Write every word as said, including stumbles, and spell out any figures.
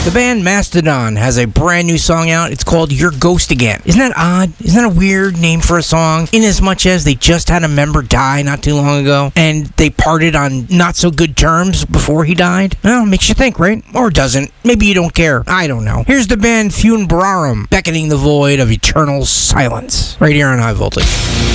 The band Mastodon has a brand new song out. It's called Your Ghost Again. Isn't that odd? Isn't that a weird name for a song? In as much as they just had a member die not too long ago, and they parted on not so good terms before he died. Well, makes you think, right? Or doesn't. Maybe you don't care. I don't know. Here's the band Funebrarum, beckoning the void of eternal silence. Right here on High Voltage.